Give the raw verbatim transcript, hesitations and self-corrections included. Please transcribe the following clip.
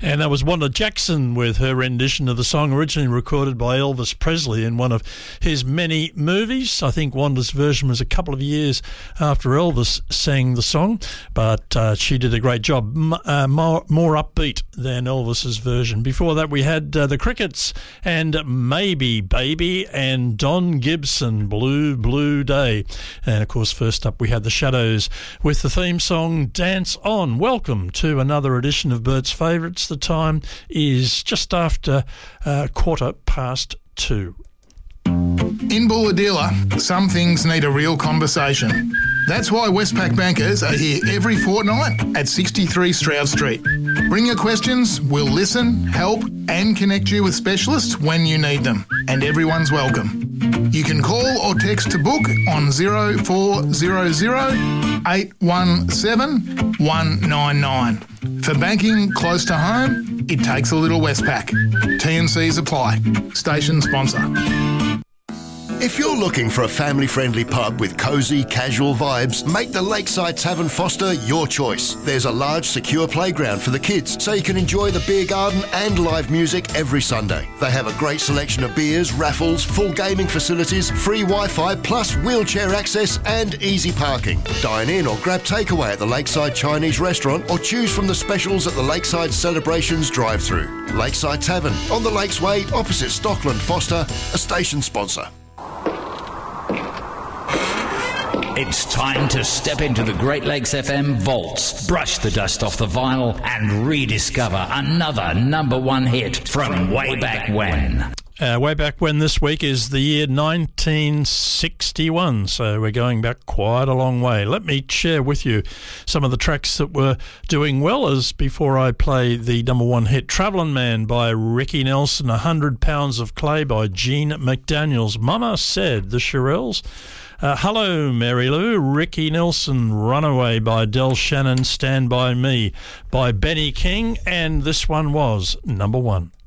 And that was Wanda Jackson with her rendition of the song, originally recorded by Elvis Presley in one of his many movies. I think Wanda's version was a couple of years after Elvis sang the song, but uh, she did a great job, M- uh, more, more upbeat than Elvis's version. Before that, we had uh, the Crickets and Maybe Baby and Don Gibson, Blue, Blue Day. And, of course, first up, we had the Shadows with the theme song Dance On. Welcome to another edition of Bert's Favourites. The time is just after uh, quarter past two. In Bulahdelah, some things need a real conversation. That's why Westpac bankers are here every fortnight at sixty-three Stroud Street. Bring your questions, we'll listen, help and connect you with specialists when you need them. And everyone's welcome. You can call or text to book on zero four zero zero, eight one seven, one nine nine. For banking close to home, it takes a little Westpac. T and Cs apply. Station sponsor. If you're looking for a family-friendly pub with cosy, casual vibes, make the Lakeside Tavern Foster your choice. There's a large, secure playground for the kids, so you can enjoy the beer garden and live music every Sunday. They have a great selection of beers, raffles, full gaming facilities, free Wi-Fi, plus wheelchair access and easy parking. Dine in or grab takeaway at the Lakeside Chinese Restaurant or choose from the specials at the Lakeside Celebrations drive-thru. Lakeside Tavern, on the Lakes Way, opposite Stockland Foster, a station sponsor. It's time to step into the Great Lakes F M vaults, brush the dust off the vinyl, and rediscover another number one hit from way back when. Uh, way back when this week is the year nineteen sixty-one, so we're going back quite a long way. Let me share with you some of the tracks that were doing well as before I play the number one hit, Travelin' Man by Ricky Nelson, one hundred pounds of Clay by Gene McDaniels, Mama Said, the Shirelles, Uh, Hello, Mary Lou, Ricky Nelson, Runaway by Del Shannon, Stand By Me by Benny King, and this one was number one.